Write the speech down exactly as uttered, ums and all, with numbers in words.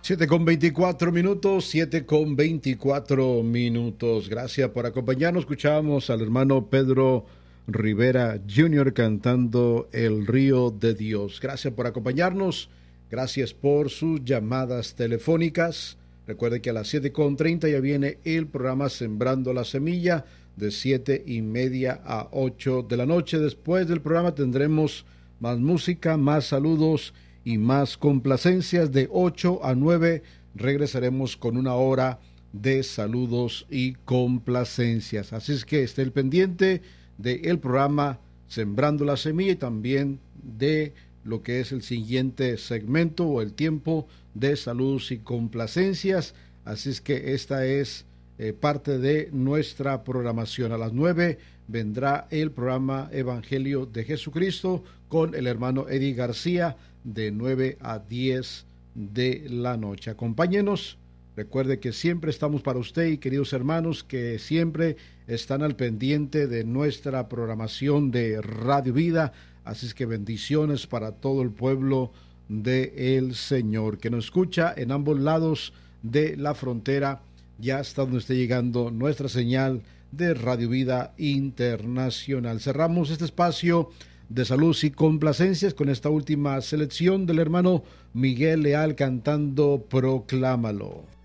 Siete con veinticuatro minutos, siete con veinticuatro minutos. Gracias por acompañarnos. Escuchábamos al hermano Pedro Rivera junior cantando El Río de Dios. Gracias por acompañarnos. Gracias por sus llamadas telefónicas. Recuerde que a las siete con treinta ya viene el programa Sembrando la Semilla de siete y media a ocho de la noche. Después del programa tendremos más música, más saludos y más complacencias. De ocho a nueve regresaremos con una hora de saludos y complacencias. Así es que esté el pendiente del programa Sembrando la Semilla y también de lo que es el siguiente segmento o el tiempo de saludos y complacencias. Así es que esta es eh, parte de nuestra programación. A las nueve vendrá el programa Evangelio de Jesucristo con el hermano Eddie García de nueve a diez de la noche. Acompáñenos. Recuerde que siempre estamos para usted y queridos hermanos que siempre están al pendiente de nuestra programación de Radio Vida. Así es que bendiciones para todo el pueblo del Señor que nos escucha en ambos lados de la frontera. Ya hasta donde esté llegando nuestra señal de Radio Vida Internacional. Cerramos este espacio de salud y complacencias con esta última selección del hermano Miguel Leal cantando Proclámalo.